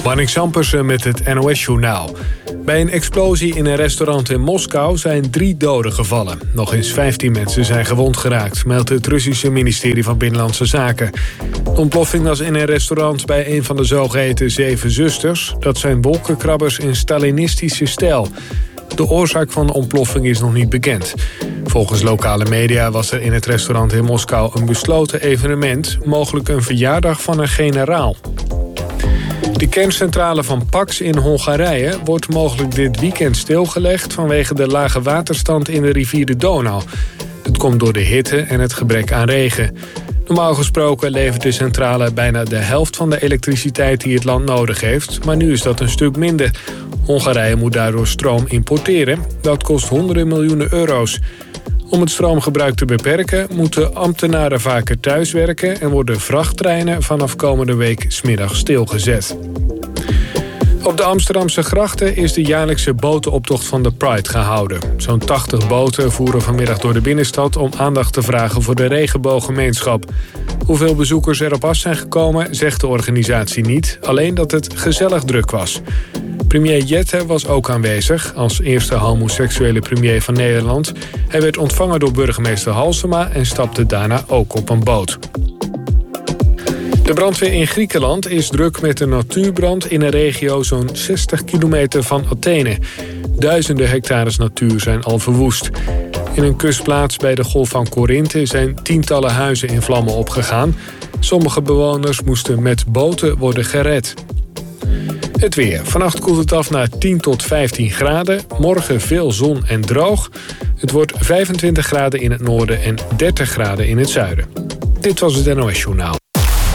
Marnix Ampersen met het NOS-journaal. Bij een explosie in een restaurant in Moskou zijn 3 doden gevallen. Nog eens 15 mensen zijn gewond geraakt, meldt het Russische ministerie van Binnenlandse Zaken. De ontploffing was in een restaurant bij een van de zogeheten 7 zusters. Dat zijn wolkenkrabbers in Stalinistische stijl. De oorzaak van de ontploffing is nog niet bekend. Volgens lokale media was er in het restaurant in Moskou een besloten evenement, mogelijk een verjaardag van een generaal. De kerncentrale van Paks in Hongarije wordt mogelijk dit weekend stilgelegd vanwege de lage waterstand in de rivier de Donau. Het komt door de hitte en het gebrek aan regen. Normaal gesproken levert de centrale bijna de helft van de elektriciteit die het land nodig heeft, maar nu is dat een stuk minder. Hongarije moet daardoor stroom importeren. Dat kost honderden miljoenen euro's. Om het stroomgebruik te beperken moeten ambtenaren vaker thuiswerken en worden vrachttreinen vanaf komende week 's middags stilgezet. Op de Amsterdamse grachten is de jaarlijkse botenoptocht van de Pride gehouden. Zo'n 80 boten voeren vanmiddag door de binnenstad om aandacht te vragen voor de regenbooggemeenschap. Hoeveel bezoekers er op af zijn gekomen, zegt de organisatie niet. Alleen dat het gezellig druk was. Premier Jette was ook aanwezig als eerste homoseksuele premier van Nederland. Hij werd ontvangen door burgemeester Halsema en stapte daarna ook op een boot. De brandweer in Griekenland is druk met een natuurbrand in een regio zo'n 60 kilometer van Athene. Duizenden hectares natuur zijn al verwoest. In een kustplaats bij de Golf van Korinthe zijn tientallen huizen in vlammen opgegaan. Sommige bewoners moesten met boten worden gered. Het weer. Vannacht koelt het af naar 10 tot 15 graden. Morgen veel zon en droog. Het wordt 25 graden in het noorden en 30 graden in het zuiden. Dit was het NOS Journaal.